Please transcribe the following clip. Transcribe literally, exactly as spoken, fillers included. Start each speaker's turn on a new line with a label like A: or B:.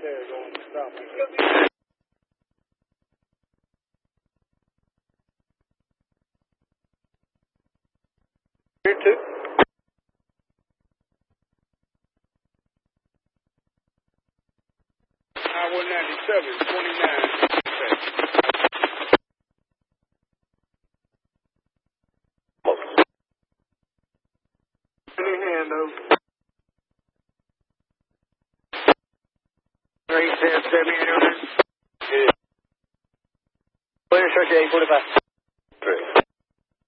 A: there going to stop me. Here too. I one ninety-seven, twenty-nine. Any hand over. Three, ten, seven, eight, clear, stretch eight, forty-five.